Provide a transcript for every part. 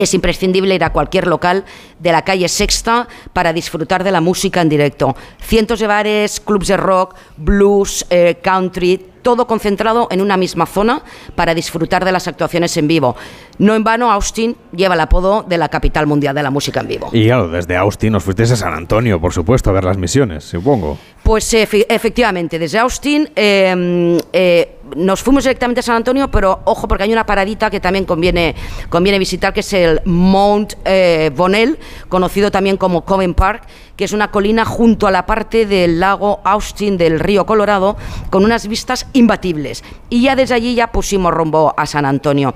Es imprescindible ir a cualquier local de la calle Sexta para disfrutar de la música en directo. Cientos de bares, clubs de rock, blues, country, todo concentrado en una misma zona para disfrutar de las actuaciones en vivo. No en vano, Austin lleva el apodo de la capital mundial de la música en vivo. Y claro, desde Austin nos fuisteis a San Antonio, por supuesto, a ver las misiones, supongo. Pues efectivamente, desde Austin nos fuimos directamente a San Antonio, pero ojo, porque hay una paradita que también conviene visitar, que es el Mount Bonnell, conocido también como Coven Park, que es una colina junto a la parte del lago Austin del río Colorado, con unas vistas imbatibles. Y ya desde allí ya pusimos rumbo a San Antonio.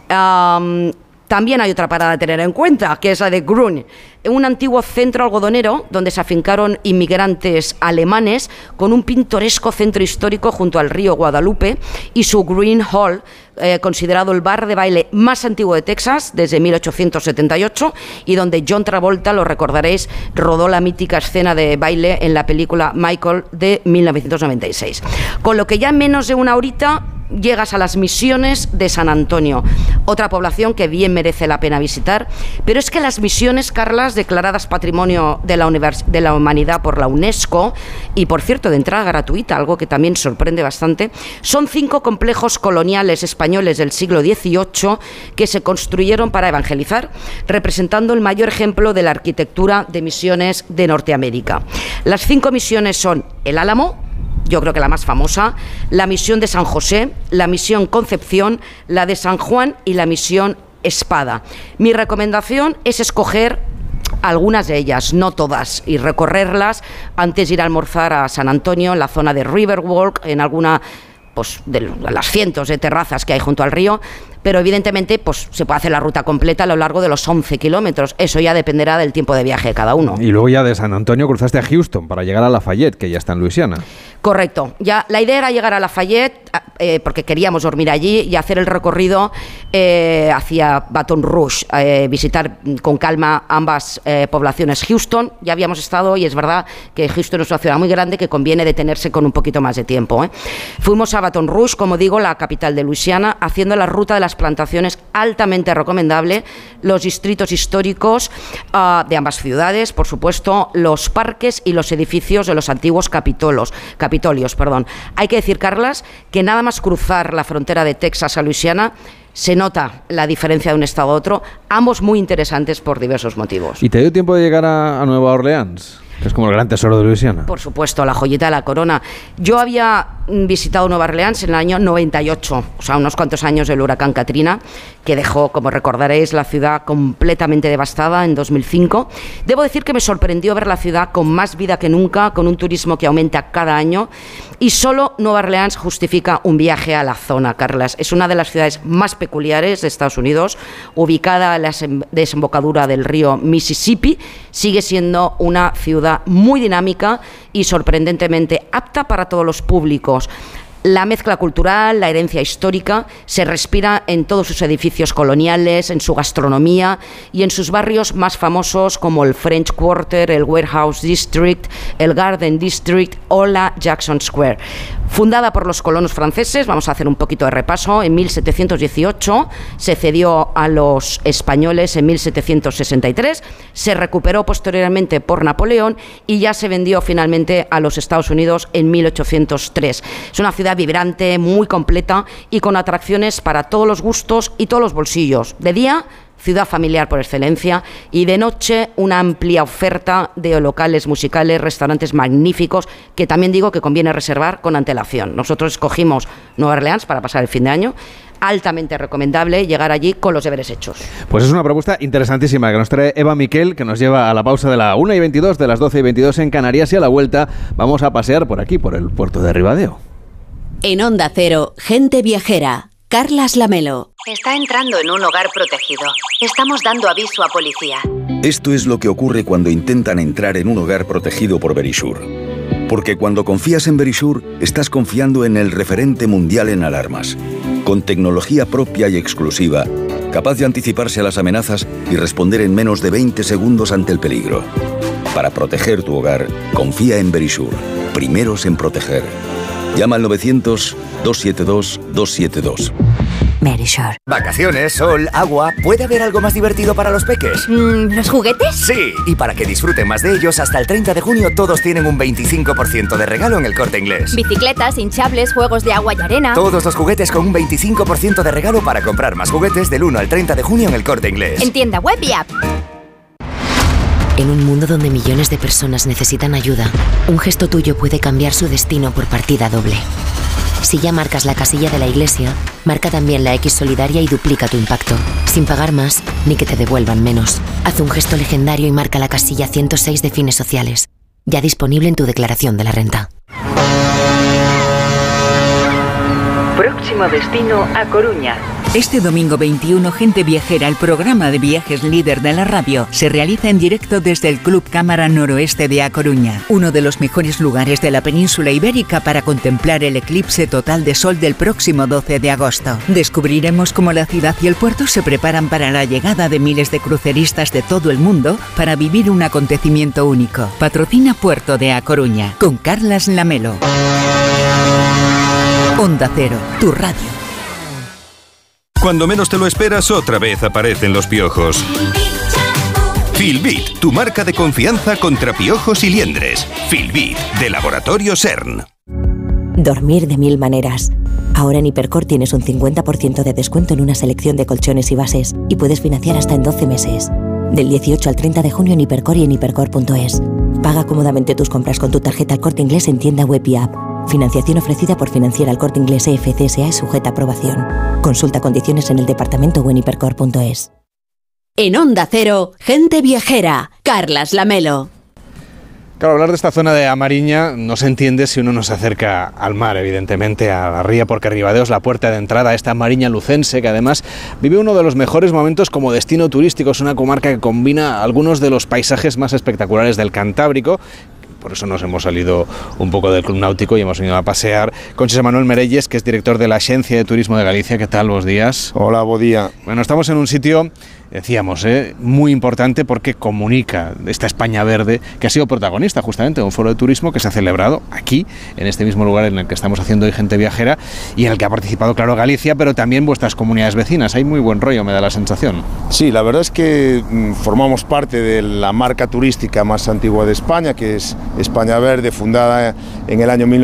También hay otra parada a tener en cuenta, que es la de Grün, un antiguo centro algodonero donde se afincaron inmigrantes alemanes, con un pintoresco centro histórico junto al río Guadalupe, y su Green Hall, considerado el bar de baile más antiguo de Texas desde 1878, y donde John Travolta, lo recordaréis, rodó la mítica escena de baile en la película Michael de 1996. Con lo que ya en menos de una horita llegas a las Misiones de San Antonio, otra población que bien merece la pena visitar. Pero es que las Misiones, Carlas, declaradas Patrimonio de la Humanidad por la UNESCO, y por cierto de entrada gratuita, algo que también sorprende bastante, son 5 complejos coloniales españoles del siglo XVIII que se construyeron para evangelizar, representando el mayor ejemplo de la arquitectura de misiones de Norteamérica. Las 5 misiones son el Álamo, yo creo que la más famosa, la misión de San José, la misión Concepción, la de San Juan y la misión Espada. Mi recomendación es escoger algunas de ellas, no todas, y recorrerlas antes de ir a almorzar a San Antonio, en la zona de Riverwalk, en alguna pues de las cientos de terrazas que hay junto al río, pero evidentemente pues se puede hacer la ruta completa a lo largo de los 11 kilómetros. Eso ya dependerá del tiempo de viaje de cada uno. Y luego ya de San Antonio cruzaste a Houston para llegar a Lafayette, que ya está en Luisiana. Correcto. Ya la idea era llegar a Lafayette porque queríamos dormir allí y hacer el recorrido hacia Baton Rouge, visitar con calma ambas poblaciones. Houston, ya habíamos estado y es verdad que Houston es una ciudad muy grande que conviene detenerse con un poquito más de tiempo. Fuimos a Baton Rouge, como digo, la capital de Luisiana, haciendo la ruta de las plantaciones, altamente recomendable, los distritos históricos de ambas ciudades, por supuesto, los parques y los edificios de los antiguos capitolios. Hay que decir, Carlas, que nada más cruzar la frontera de Texas a Luisiana se nota la diferencia de un estado a otro, ambos muy interesantes por diversos motivos. ¿Y te dio tiempo de llegar a Nueva Orleans, que es como el gran tesoro de Luisiana? Por supuesto, la joyita de la corona. Yo había visitado Nueva Orleans en el año 98, o sea, unos cuantos años del huracán Katrina, que dejó, como recordaréis, la ciudad completamente devastada en 2005. Debo decir que me sorprendió ver la ciudad con más vida que nunca, con un turismo que aumenta cada año, y solo Nueva Orleans justifica un viaje a la zona, Carlas. Es una de las ciudades más peculiares de Estados Unidos, ubicada en la desembocadura del río Mississippi. Sigue siendo una ciudad muy dinámica y sorprendentemente apta para todos los públicos. La mezcla cultural, la herencia histórica, se respira en todos sus edificios coloniales, en su gastronomía y en sus barrios más famosos como el French Quarter, el Warehouse District, el Garden District o la Jackson Square. Fundada por los colonos franceses, vamos a hacer un poquito de repaso, en 1718, se cedió a los españoles en 1763, se recuperó posteriormente por Napoleón y ya se vendió finalmente a los Estados Unidos en 1803. Es una ciudad vibrante, muy completa y con atracciones para todos los gustos y todos los bolsillos. De día, ciudad familiar por excelencia, y de noche una amplia oferta de locales musicales, restaurantes magníficos, que también digo que conviene reservar con antelación. Nosotros escogimos Nueva Orleans para pasar el fin de año. Altamente recomendable llegar allí con los deberes hechos. Pues es una propuesta interesantísima que nos trae Eva Miquel, que nos lleva a la pausa de la 1:22, de las 12:22 en Canarias, y a la vuelta vamos a pasear por aquí, por el puerto de Ribadeo. En Onda Cero, Gente Viajera, Carlas Lamelo. Está entrando en un hogar protegido. Estamos dando aviso a policía. Esto es lo que ocurre cuando intentan entrar en un hogar protegido por Verisure. Porque cuando confías en Verisure, estás confiando en el referente mundial en alarmas. Con tecnología propia y exclusiva, capaz de anticiparse a las amenazas y responder en menos de 20 segundos ante el peligro. Para proteger tu hogar, confía en Verisure. Primeros en proteger. Llama al 900-272-272. Verisure. Vacaciones, sol, agua. ¿Puede haber algo más divertido para los peques? ¿Los juguetes? Sí, y para que disfruten más de ellos, hasta el 30 de junio todos tienen un 25% de regalo en El Corte Inglés. Bicicletas, hinchables, juegos de agua y arena. Todos los juguetes con un 25% de regalo para comprar más juguetes del 1 al 30 de junio en El Corte Inglés. En tienda web y app. En un mundo donde millones de personas necesitan ayuda, un gesto tuyo puede cambiar su destino por partida doble. Si ya marcas la casilla de la iglesia, marca también la X solidaria y duplica tu impacto, sin pagar más ni que te devuelvan menos. Haz un gesto legendario y marca la casilla 106 de Fines Sociales, ya disponible en tu declaración de la renta. Próximo destino a Coruña. Este domingo 21, Gente Viajera, el programa de viajes líder de la radio, se realiza en directo desde el Club Cámara Noroeste de A Coruña, uno de los mejores lugares de la península ibérica para contemplar el eclipse total de sol del próximo 12 de agosto. Descubriremos cómo la ciudad y el puerto se preparan para la llegada de miles de cruceristas de todo el mundo para vivir un acontecimiento único. Patrocina Puerto de A Coruña, con Carlas Lamelo. Onda Cero, tu radio. Cuando menos te lo esperas, otra vez aparecen los piojos. Filbit, tu marca de confianza contra piojos y liendres. Filbit, de Laboratorio CERN. Dormir de mil maneras. Ahora en Hipercor tienes un 50% de descuento en una selección de colchones y bases y puedes financiar hasta en 12 meses. Del 18 al 30 de junio en Hipercor y en hipercor.es. Paga cómodamente tus compras con tu tarjeta El Corte Inglés en tienda web y app. Financiación ofrecida por Financiera El Corte Inglés EFCSA es sujeta a aprobación. Consulta condiciones en el departamento o en hipercor.es. En Onda Cero, Gente Viajera, Carlas Lamelo. Claro, hablar de esta zona de Amariña no se entiende si uno no se acerca al mar, evidentemente, a la ría, porque Ribadeo es la puerta de entrada a esta Amariña lucense, que además vive uno de los mejores momentos como destino turístico. Es una comarca que combina algunos de los paisajes más espectaculares del Cantábrico. Por eso nos hemos salido un poco del Club Náutico y hemos venido a pasear con José Manuel Merelles, que es director de la Agencia de Turismo de Galicia. ¿Qué tal? Buenos días. Hola, buen día. Bueno, estamos en un sitio, decíamos, muy importante porque comunica esta España verde, que ha sido protagonista justamente de un foro de turismo que se ha celebrado aquí, en este mismo lugar en el que estamos haciendo hoy Gente Viajera, y en el que ha participado, claro, Galicia, pero también vuestras comunidades vecinas. Hay muy buen rollo, me da la sensación. Sí, la verdad es que formamos parte de la marca turística más antigua de España, que es España Verde, fundada en el año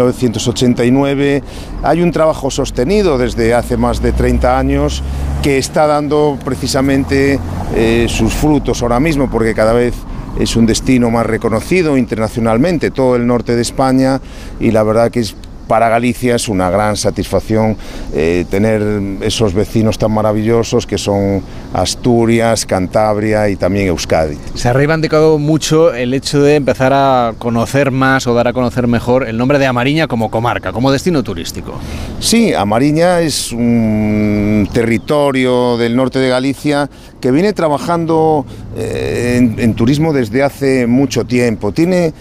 1989. Hay un trabajo sostenido desde hace más de 30 años que está dando precisamente sus frutos ahora mismo, porque cada vez es un destino más reconocido internacionalmente, todo el norte de España, y la verdad que para Galicia es una gran satisfacción tener esos vecinos tan maravillosos que son Asturias, Cantabria y también Euskadi. Se ha reivindicado mucho el hecho de empezar a conocer más o dar a conocer mejor el nombre de Amariña como comarca, como destino turístico. Sí, Amariña es un territorio del norte de Galicia que viene trabajando en turismo desde hace mucho tiempo. Tiene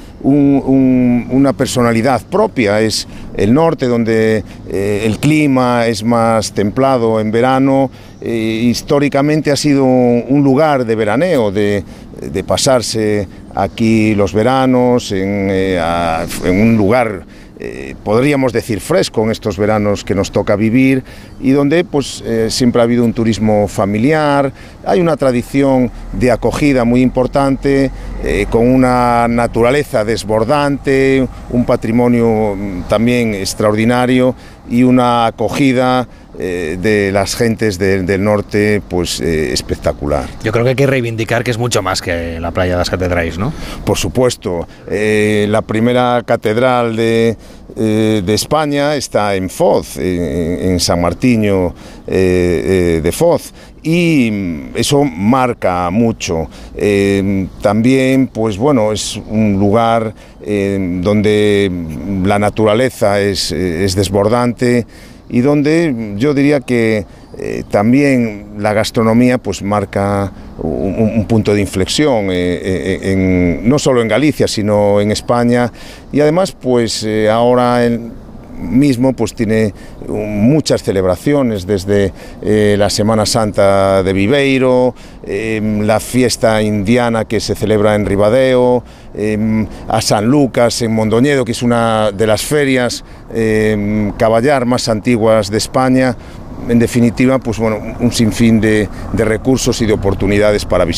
una personalidad propia, es el norte donde el clima es más templado en verano. Históricamente ha sido un lugar de veraneo, de pasarse aquí los veranos en un lugar, podríamos decir, fresco en estos veranos que nos toca vivir, y donde pues siempre ha habido un turismo familiar. Hay una tradición de acogida muy importante, con una naturaleza desbordante, un patrimonio también extraordinario y una acogida de las gentes del norte pues espectacular. Yo creo que hay que reivindicar que es mucho más que la playa de las Catedrais, ¿no? Por supuesto, la primera catedral de España está en Foz, en San Martiño de Foz, y eso marca mucho. También, pues bueno, es un lugar donde la naturaleza es desbordante y donde yo diría que también la gastronomía pues marca un punto de inflexión, no solo en Galicia, sino en España, y además pues ahora mismo pues tiene muchas celebraciones, desde la Semana Santa de Viveiro, la fiesta indiana que se celebra en Ribadeo, a San Lucas en Mondoñedo, que es una de las ferias caballar más antiguas de España. en definitiva, pues bueno, un sinfín de recursos y de oportunidades para visitar.